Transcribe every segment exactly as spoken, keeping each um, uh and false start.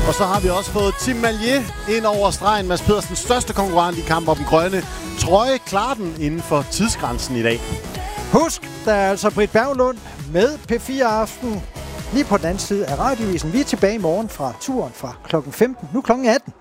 Og så har vi også fået Tim Malier ind over stregen. Mads Pedersens største konkurrent i kamp om den grønne trøje. Klarer den inden for tidsgrænsen i dag. Husk, der er altså Britt Berglund med P fire Aften. Lige på den anden side af radiovisen. Vi er tilbage i morgen fra turen fra klokken femten. Nu klokken atten.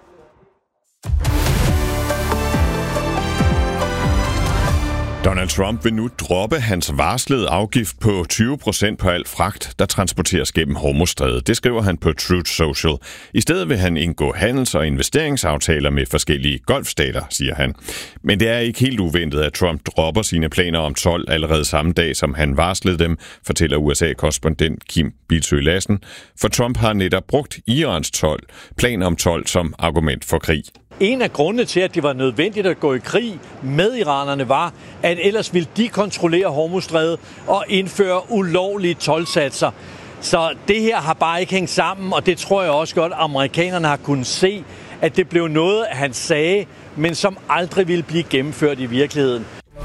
Donald Trump vil nu droppe hans varslede afgift på tyve procent på al fragt, der transporteres gennem Hormuzstrædet. Det skriver han på Truth Social. I stedet vil han indgå handels- og investeringsaftaler med forskellige golfstater, siger han. Men det er ikke helt uventet, at Trump dropper sine planer om told allerede samme dag, som han varslede dem, fortæller U S A-korrespondent Kim Bildsøe Lassen. For Trump har netop brugt Irans told, planer om told som argument for krig. En af grundene til, at det var nødvendigt at gå i krig med iranerne, var, at ellers ville de kontrollere Hormuzstrædet og indføre ulovlige toldsatser. Så det her har bare ikke hængt sammen, og det tror jeg også godt, at amerikanerne har kunnet se, at det blev noget, han sagde, men som aldrig ville blive gennemført i virkeligheden.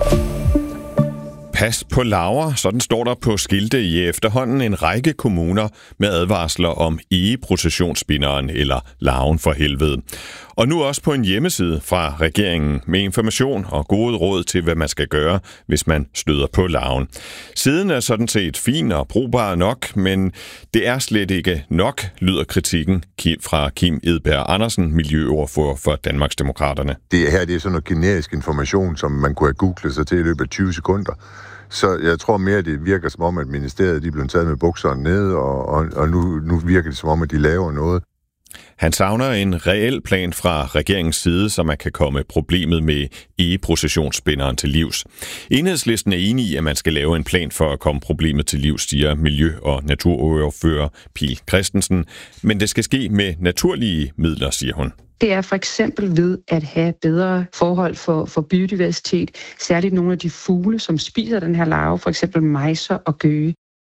Pas på larver, sådan står der på skilte i efterhånden en række kommuner med advarsler om egeprocessionsspinderen eller larven for helvede. Og nu også på en hjemmeside fra regeringen med information og gode råd til, hvad man skal gøre, hvis man støder på larven. Siden er sådan set fin og brugbar nok, men det er slet ikke nok, lyder kritikken fra Kim Edberg Andersen, miljøordfører for Danmarksdemokraterne. Det her det er sådan noget generisk information, som man kunne have googlet sig til i løbet af tyve sekunder. Så jeg tror mere, at det virker som om, at ministeriet de er blevet taget med bukserne ned, og, og, og nu, nu virker det som om, at de laver noget. Han savner en reel plan fra regeringens side, så man kan komme problemet med egeprocessionsspinderen til livs. Enhedslisten er enig i, at man skal lave en plan for at komme problemet til livs, siger Miljø- og Naturordfører Pihl Christensen. Men det skal ske med naturlige midler, siger hun. Det er for eksempel ved at have bedre forhold for, for biodiversitet, særligt nogle af de fugle, som spiser den her larve, for eksempel mejser og gøge.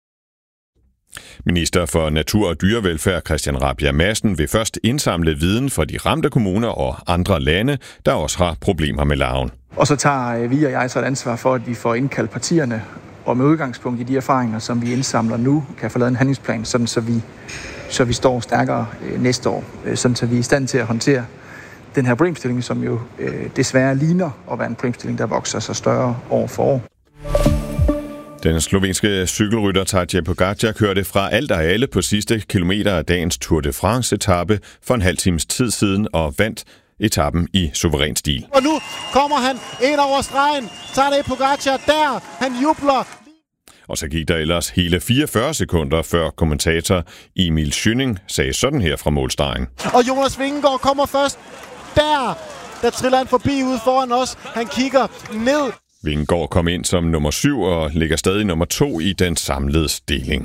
Minister for Natur- og Dyrevelfærd Christian Rabjerg Madsen vil først indsamle viden fra de ramte kommuner og andre lande, der også har problemer med larven. Og så tager vi og jeg så et ansvar for, at vi får indkaldt partierne, og med udgangspunkt i de erfaringer, som vi indsamler nu, kan få lavet en handlingsplan, sådan så vi, så vi står stærkere næste år, sådan så vi er i stand til at håndtere den her problemstilling, som jo øh, desværre ligner at være en problemstilling, der vokser sig større år for år. Den slovenske cykelrytter Tadej Pogačar kørte fra alt og alle på sidste kilometer af dagens Tour de France-etape for en halv times tid siden og vandt etappen i suveræn stil. Og nu kommer han ind over stregen. Tadej Pogačar der. Han jubler. Og så gik der ellers hele fireogfyrre sekunder, før kommentator Emil Schønning sagde sådan her fra målstregen. Og Jonas Vingegaard kommer først. Der, der triller han forbi ude foran os. Han kigger ned. Vingegaard kom ind som nummer syv og ligger stadig nummer to i den samlede stilling.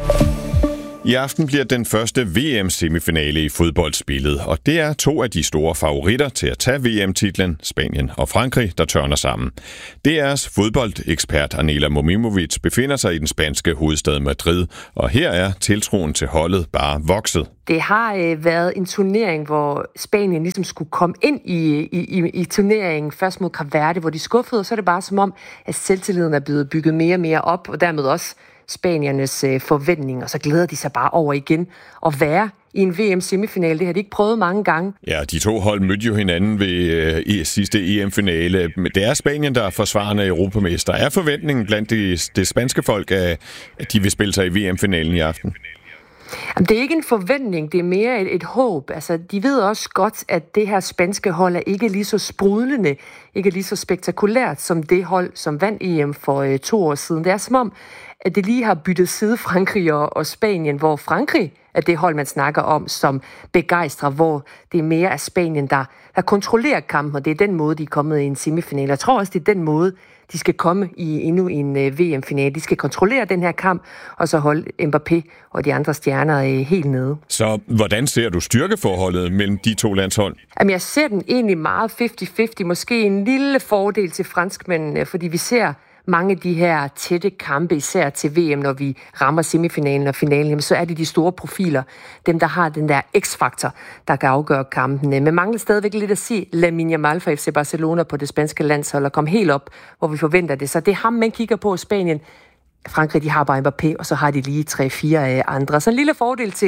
I aften bliver den første V M-semifinale i fodbold spillet, og det er to af de store favoritter til at tage V M-titlen, Spanien og Frankrig, der tørner sammen. D R's fodboldekspert Anela Momimovic befinder sig i den spanske hovedstad Madrid, og her er tiltroen til holdet bare vokset. Det har øh, været en turnering, hvor Spanien ligesom skulle komme ind i, i, i, i turneringen, først mod Cape Verde, hvor de skuffede, og så er det bare som om, at selvtilliden er blevet bygget mere og mere op, og dermed også spaniernes øh, forventninger, så glæder de sig bare over igen at være i en V M-semifinale. Det har de ikke prøvet mange gange. Ja, de to hold mødte jo hinanden ved øh, i sidste E M-finale. Det er Spanien, der er forsvarende europamester. Er forventningen blandt de, det spanske folk, at de vil spille sig i V M-finalen i aften? Jamen, det er ikke en forventning, det er mere et, et håb. Altså, de ved også godt, at det her spanske hold er ikke lige så sprudlende, ikke lige så spektakulært som det hold, som vandt E M for øh, to år siden. Det er som om, at det lige har byttet side Frankrig og, og Spanien, hvor Frankrig er det hold, man snakker om, som begejstrer, hvor det er mere af Spanien, der, der kontrollerer kampen, og det er den måde, de er kommet i en semifinale. Jeg tror også, det er den måde, de skal komme i endnu en uh, V M-finale. De skal kontrollere den her kamp, og så holde Mbappé og de andre stjerner uh, helt nede. Så hvordan ser du styrkeforholdet mellem de to landshold? Jamen, jeg ser den egentlig meget halvtreds halvtreds. Måske en lille fordel til franskmændene, fordi vi ser mange af de her tætte kampe, især til V M, når vi rammer semifinalen og finalen, så er det de store profiler, dem der har den der X-faktor, der kan afgøre kampene. Men mangler stadigvæk lidt at se Lamine Yamal fra F C Barcelona på det spanske landshold og komme helt op, hvor vi forventer det. Så det er ham, man kigger på. Spanien, Frankrig, de har bare Mbappé, og så har de lige tre fire andre. Så en lille fordel til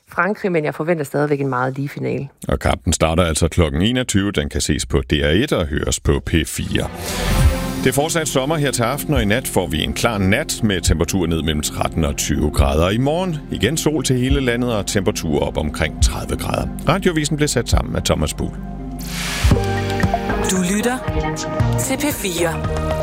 Frankrig, men jeg forventer stadigvæk en meget lige finale. Og kampen starter altså klokken enogtyve. Den kan ses på D R et og høres på P fire. Det er fortsat sommer her til aften, og i nat får vi en klar nat med temperatur ned mellem tretten og tyve grader. I morgen igen sol til hele landet og temperatur op omkring tredive grader. Radiovisen blev sat sammen af Thomas Buhl. Du lytter til P fire.